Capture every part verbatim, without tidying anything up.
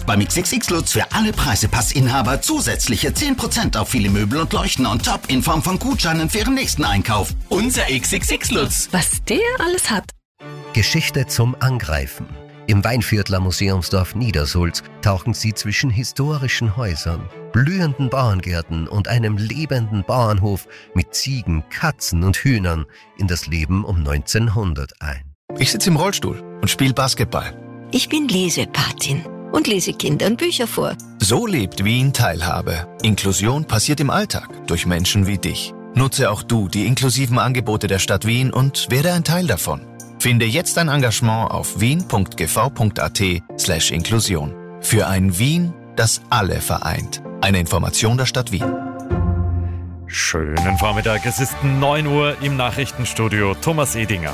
Beim X X X Lutz für alle Preisepassinhaber zusätzliche zehn Prozent auf viele Möbel und Leuchten on top in Form von Gutscheinen für Ihren nächsten Einkauf. Unser X X X Lutz. Was der alles hat. Geschichte zum Angreifen. Im Weinviertler Museumsdorf Niedersulz tauchen Sie zwischen historischen Häusern, blühenden Bauerngärten und einem lebenden Bauernhof mit Ziegen, Katzen und Hühnern in das Leben um neunzehnhundert ein. Ich sitze im Rollstuhl und spiele Basketball. Ich bin Lesepatin und lese Kindern Bücher vor. So lebt Wien Teilhabe. Inklusion passiert im Alltag durch Menschen wie dich. Nutze auch du die inklusiven Angebote der Stadt Wien und werde ein Teil davon. Finde jetzt ein Engagement auf wien.gv.at slash Inklusion. Für ein Wien, das alle vereint. Eine Information der Stadt Wien. Schönen Vormittag, es ist neun Uhr im Nachrichtenstudio. Thomas Edinger.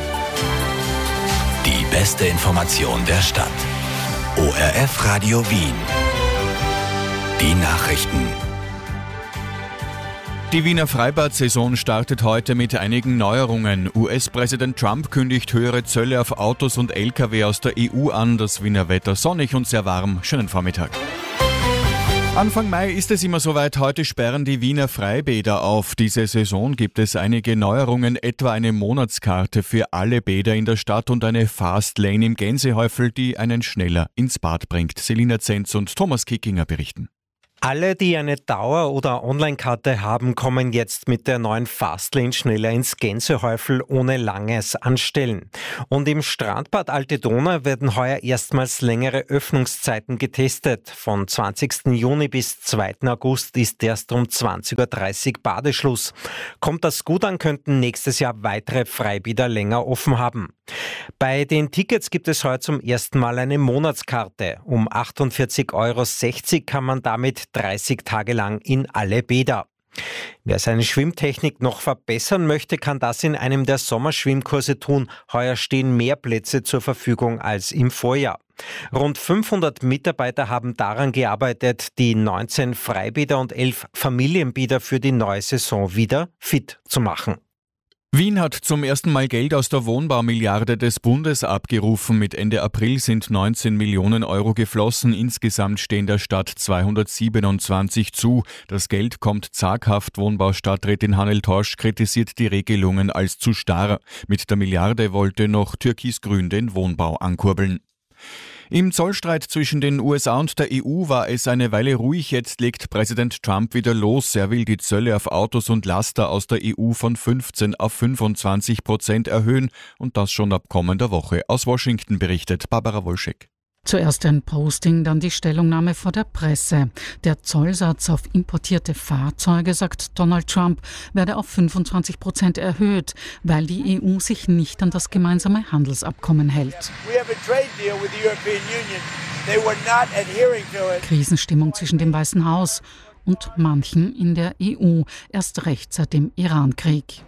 Die beste Information der Stadt. O R F Radio Wien. Die Nachrichten. Die Wiener Freibad-Saison startet heute mit einigen Neuerungen. U S-Präsident Trump kündigt höhere Zölle auf Autos und L K W aus der E U an. Das Wiener Wetter sonnig und sehr warm. Schönen Vormittag. Anfang Mai ist es immer soweit. Heute sperren die Wiener Freibäder auf. Diese Saison gibt es einige Neuerungen, etwa eine Monatskarte für alle Bäder in der Stadt und eine Fastlane im Gänsehäufel, die einen schneller ins Bad bringt. Selina Zenz und Thomas Kickinger berichten. Alle, die eine Dauer- oder Online-Karte haben, kommen jetzt mit der neuen Fastlane schneller ins Gänsehäufel ohne langes Anstellen. Und im Strandbad Alte Donau werden heuer erstmals längere Öffnungszeiten getestet. Von zwanzigsten Juni bis zweiten August ist erst um zwanzig Uhr dreißig Badeschluss. Kommt das gut an, könnten nächstes Jahr weitere Freibäder länger offen haben. Bei den Tickets gibt es heute zum ersten Mal eine Monatskarte. Um achtundvierzig Euro sechzig kann man damit dreißig Tage lang in alle Bäder. Wer seine Schwimmtechnik noch verbessern möchte, kann das in einem der Sommerschwimmkurse tun. Heuer stehen mehr Plätze zur Verfügung als im Vorjahr. Rund fünfhundert Mitarbeiter haben daran gearbeitet, die neunzehn Freibäder und elf Familienbäder für die neue Saison wieder fit zu machen. Wien hat zum ersten Mal Geld aus der Wohnbaumilliarde des Bundes abgerufen. Mit Ende April sind neunzehn Millionen Euro geflossen. Insgesamt stehen der Stadt zweihundertsiebenundzwanzig zu. Das Geld kommt zaghaft. Wohnbaustadträtin Hannel Torsch kritisiert die Regelungen als zu starr. Mit der Milliarde wollte noch Türkisgrün den Wohnbau ankurbeln. Im Zollstreit zwischen den U S A und der E U war es eine Weile ruhig. Jetzt legt Präsident Trump wieder los. Er will die Zölle auf Autos und Laster aus der E U von fünfzehn auf fünfundzwanzig Prozent erhöhen und das schon ab kommender Woche. Aus Washington berichtet Barbara Wolschek. Zuerst ein Posting, dann die Stellungnahme vor der Presse. Der Zollsatz auf importierte Fahrzeuge, sagt Donald Trump, werde auf fünfundzwanzig Prozent erhöht, weil die E U sich nicht an das gemeinsame Handelsabkommen hält. Krisenstimmung zwischen dem Weißen Haus und manchen in der E U, erst recht seit dem Irankrieg.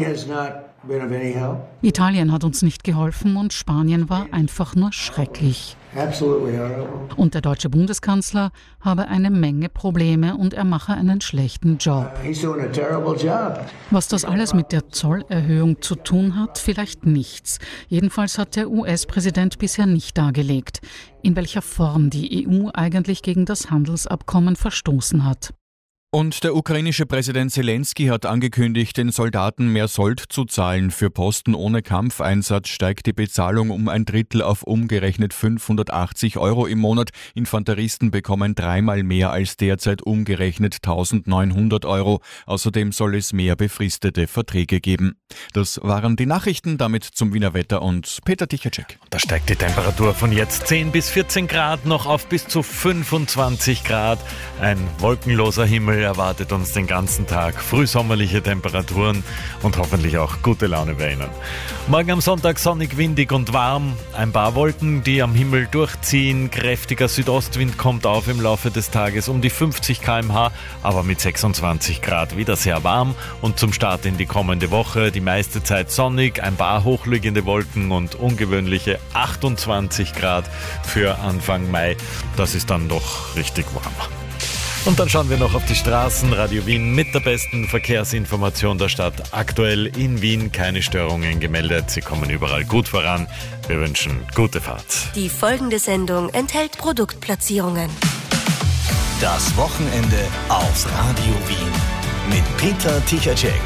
Italien hat uns nicht geholfen und Spanien war einfach nur schrecklich. Und der deutsche Bundeskanzler habe eine Menge Probleme und er mache einen schlechten Job. Was das alles mit der Zollerhöhung zu tun hat, vielleicht nichts. Jedenfalls hat der U S-Präsident bisher nicht dargelegt, in welcher Form die E U eigentlich gegen das Handelsabkommen verstoßen hat. Und der ukrainische Präsident Zelensky hat angekündigt, den Soldaten mehr Sold zu zahlen. Für Posten ohne Kampfeinsatz steigt die Bezahlung um ein Drittel auf umgerechnet fünfhundertachtzig Euro im Monat. Infanteristen bekommen dreimal mehr als derzeit umgerechnet eintausendneunhundert Euro. Außerdem soll es mehr befristete Verträge geben. Das waren die Nachrichten, damit zum Wiener Wetter und Peter Tichacek. Da steigt die Temperatur von jetzt zehn bis vierzehn Grad noch auf bis zu fünfundzwanzig Grad. Ein wolkenloser Himmel erwartet uns den ganzen Tag, frühsommerliche Temperaturen und hoffentlich auch gute Laune bei Ihnen. Morgen am Sonntag sonnig, windig und warm, ein paar Wolken, die am Himmel durchziehen, kräftiger Südostwind kommt auf im Laufe des Tages um die fünfzig Kilometer pro Stunde, aber mit sechsundzwanzig Grad wieder sehr warm und zum Start in die kommende Woche die meiste Zeit sonnig, ein paar hochliegende Wolken und ungewöhnliche achtundzwanzig Grad für Anfang Mai. Das ist dann doch richtig warm. Und dann schauen wir noch auf die Straßen. Radio Wien mit der besten Verkehrsinformation der Stadt. Aktuell in Wien keine Störungen gemeldet. Sie kommen überall gut voran. Wir wünschen gute Fahrt. Die folgende Sendung enthält Produktplatzierungen. Das Wochenende auf Radio Wien mit Peter Tichacek.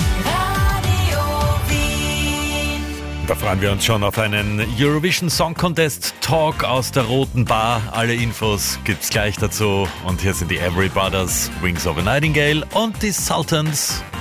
Da freuen wir uns schon auf einen Eurovision Song Contest Talk aus der Roten Bar. Alle Infos gibt's gleich dazu. Und hier sind die Every Brothers, Wings of a Nightingale und die Sultans.